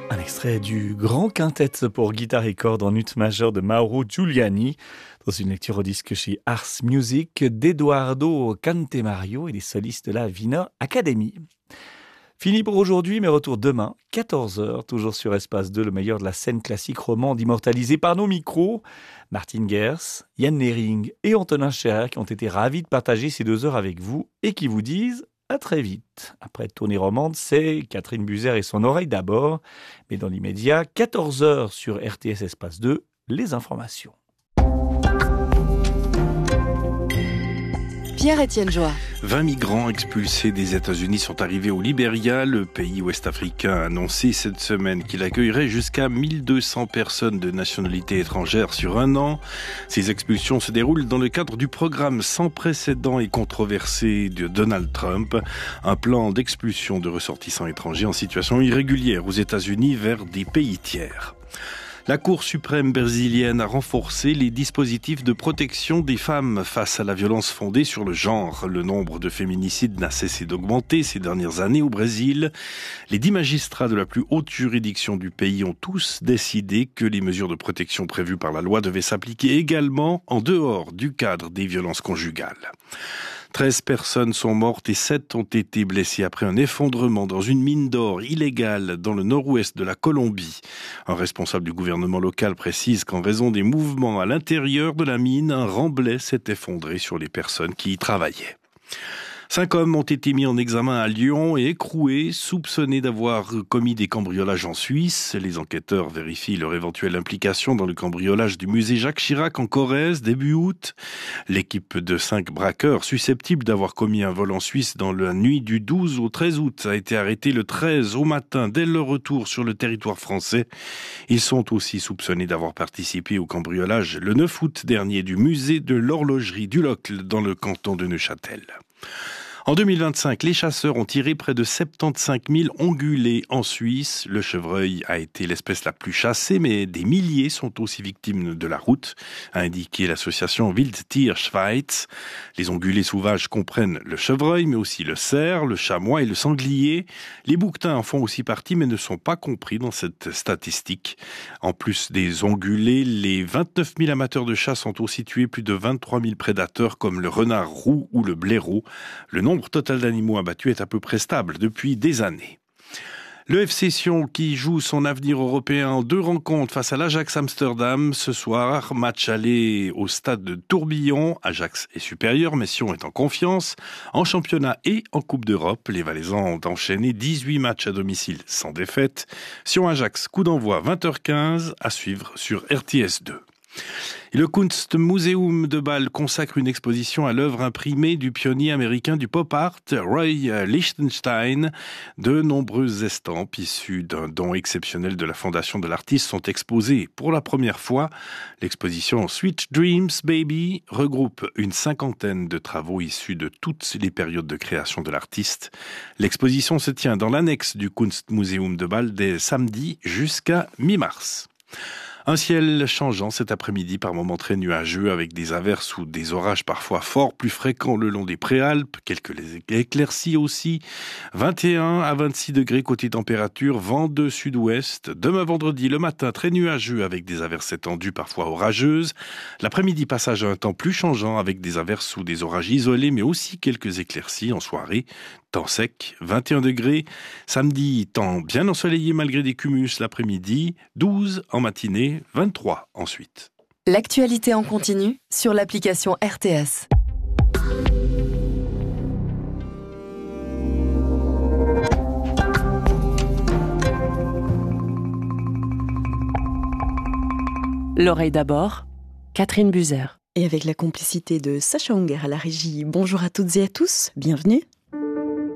Un extrait du grand quintet pour guitare et cordes en ut majeur de Mauro Giuliani, dans une lecture au disque chez Ars Music d'Edoardo Cantemario et des solistes de la Wiener Academy. Fini pour aujourd'hui, mais retour demain, 14h, toujours sur Espace 2, le meilleur de la scène classique romande immortalisée par nos micros. Martin Gers, Yann Nering et Antonin Scher qui ont été ravis de partager ces 2 heures avec vous et qui vous disent à très vite. Après Tournée romande, c'est Catherine Buzer et son oreille d'abord, mais dans l'immédiat, 14h sur RTS Espace 2, les informations. Pierre-Étienne Joie. 20 migrants expulsés des États-Unis sont arrivés au Libéria. Le pays ouest-africain a annoncé cette semaine qu'il accueillerait jusqu'à 1200 personnes de nationalité étrangère sur un an. Ces expulsions se déroulent dans le cadre du programme sans précédent et controversé de Donald Trump, un plan d'expulsion de ressortissants étrangers en situation irrégulière aux États-Unis vers des pays tiers. La Cour suprême brésilienne a renforcé les dispositifs de protection des femmes face à la violence fondée sur le genre. Le nombre de féminicides n'a cessé d'augmenter ces dernières années au Brésil. Les 10 magistrats de la plus haute juridiction du pays ont tous décidé que les mesures de protection prévues par la loi devaient s'appliquer également en dehors du cadre des violences conjugales. 13 personnes sont mortes et 7 ont été blessées après un effondrement dans une mine d'or illégale dans le nord-ouest de la Colombie. Un responsable du gouvernement local précise qu'en raison des mouvements à l'intérieur de la mine, un remblai s'est effondré sur les personnes qui y travaillaient. 5 hommes ont été mis en examen à Lyon et écroués, soupçonnés d'avoir commis des cambriolages en Suisse. Les enquêteurs vérifient leur éventuelle implication dans le cambriolage du musée Jacques Chirac en Corrèze début août. L'équipe de 5 braqueurs susceptibles d'avoir commis un vol en Suisse dans la nuit du 12 au 13 août a été arrêtée le 13 au matin dès leur retour sur le territoire français. Ils sont aussi soupçonnés d'avoir participé au cambriolage le 9 août dernier du musée de l'horlogerie du Locle dans le canton de Neuchâtel. En 2025, les chasseurs ont tiré près de 75 000 ongulés en Suisse. Le chevreuil a été l'espèce la plus chassée, mais des milliers sont aussi victimes de la route, a indiqué l'association Wildtierschweiz. Les ongulés sauvages comprennent le chevreuil, mais aussi le cerf, le chamois et le sanglier. Les bouquetins en font aussi partie, mais ne sont pas compris dans cette statistique. En plus des ongulés, les 29 000 amateurs de chasse ont aussi tué plus de 23 000 prédateurs comme le renard roux ou le blaireau. Le nombre total d'animaux abattus est à peu près stable depuis des années. Le FC Sion qui joue son avenir européen en 2 rencontres face à l'Ajax Amsterdam ce soir. Match aller au stade de Tourbillon. Ajax est supérieur mais Sion est en confiance. En championnat et en Coupe d'Europe, les Valaisans ont enchaîné 18 matchs à domicile sans défaite. Sion-Ajax, coup d'envoi 20h15 à suivre sur RTS 2. Et le Kunstmuseum de Bâle consacre une exposition à l'œuvre imprimée du pionnier américain du pop art, Roy Lichtenstein. De nombreuses estampes issues d'un don exceptionnel de la fondation de l'artiste sont exposées pour la première fois. L'exposition Sweet Dreams Baby regroupe une 50aine de travaux issus de toutes les périodes de création de l'artiste. L'exposition se tient dans l'annexe du Kunstmuseum de Bâle dès samedi jusqu'à mi-mars. Un ciel changeant cet après-midi, par moments très nuageux, avec des averses ou des orages parfois forts, plus fréquents le long des préalpes, quelques éclaircies aussi. 21 à 26 degrés côté température, vent de sud-ouest. Demain vendredi, le matin, très nuageux avec des averses étendues, parfois orageuses. L'après-midi, passage à un temps plus changeant avec des averses ou des orages isolés, mais aussi quelques éclaircies en soirée. Temps sec, 21 degrés. Samedi, temps bien ensoleillé malgré des cumuls l'après-midi. 12 en matinée, 23 ensuite. L'actualité en continu sur l'application RTS. L'oreille d'abord, Catherine Buzer. Et avec la complicité de Sacha Unger à la régie, bonjour à toutes et à tous, bienvenue.